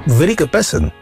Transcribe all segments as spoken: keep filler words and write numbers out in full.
Велика песен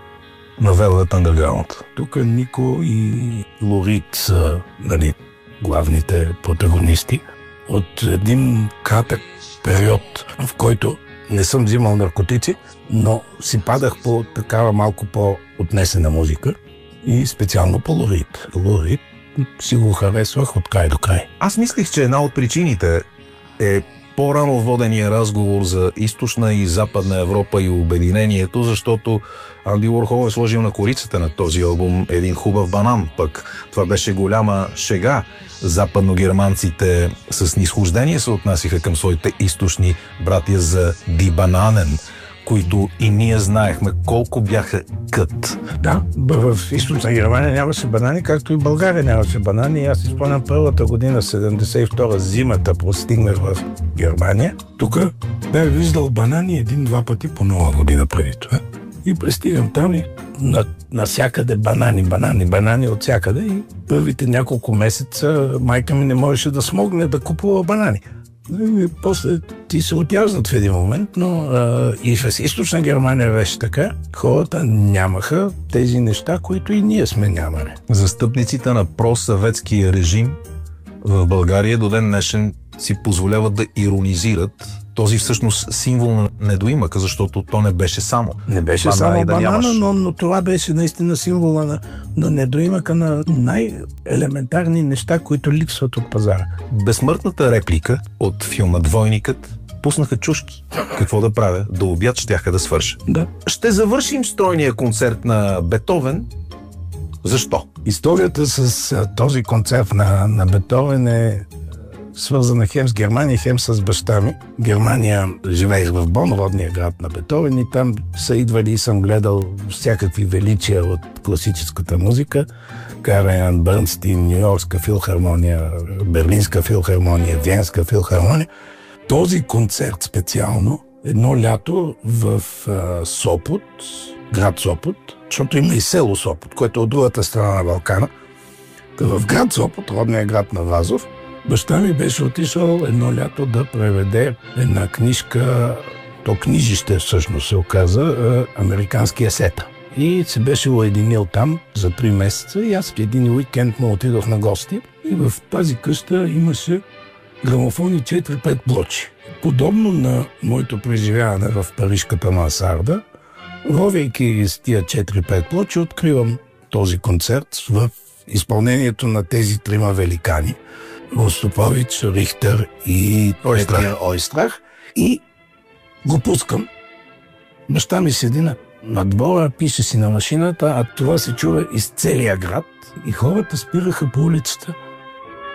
на Velvet Underground. Тук Нико и Лорит са, нали, главните протагонисти от един кратък период, в който не съм взимал наркотици, но си падах по такава малко по-отнесена музика и специално по Лорит. Лорит си го харесвах от край до край. Аз мислих, че една от причините е по-рано водения разговор за източна и западна Европа и обединението, защото Анди Уорхол е сложил на корицата на този албум един хубав банан, пък това беше голяма шега. Западногерманците с снисхождение се отнасяха към своите източни братия за Ди Бананен, които и ние знаехме колко бяха кът. Да, в източна Германия нямаше банани, както и в България нямаше банани. Аз си спомням първата година, седемдесет и втора, зимата, простигнах в Германия. Тук бях виждал банани един-два пъти по нова година преди това. И пристигам там и на, насякъде банани, банани, банани от всякъде. И първите няколко месеца майка ми не можеше да смогне да купува банани. И после ти се отяждат в един момент, но а, и в източна Германия беше така. Хората нямаха тези неща, които и ние сме нямали. Застъпниците на просъветския режим в България до ден днешен си позволяват да иронизират този всъщност символ на недоимъка, защото то не беше само. Не беше банана само и да банана, нямаш. но, но това беше наистина символа на, на недоимъка, на най-елементарни неща, които липсват от пазара. Безсмъртната реплика от филма Двойникът: пуснаха чушки. Какво да правя? До обяд щяха да свърша. Да. Ще завършим стройния концерт на Бетовен. Защо? Историята с а, този концерт на, на Бетовен е свързана хем с Германия, хем с баща ми. Германия, живеех в Бон, родния град на Бетовен, и там са идвали и съм гледал всякакви величия от класическата музика. Караян, Бърнстин, Нью-Йоркска филхармония, Берлинска филхармония, Виенска филхармония. Този концерт специално, едно лято в а, Сопот, град Сопот, защото има и село Сопот, което е от другата страна на Балкана. В град Сопот, родния град на Вазов, баща ми беше отишъл едно лято да преведе една книжка, то книжище всъщност се оказа, Американския сета. И се беше уединил там за три месеца и аз в един уикенд му отидох на гости и в тази къща имаше грамофони четири-пет блочи. Подобно на моето преживяване в парижката мансарда, ровейки с тия четири-пет блочи, откривам този концерт в изпълнението на тези трима великани: Ростропович, Рихтер и Ойстрах. Ойстрах, и го пускам. Баща ми седи на, на двора, пише си на машината, а това се чува из целия град и хората спираха по улицата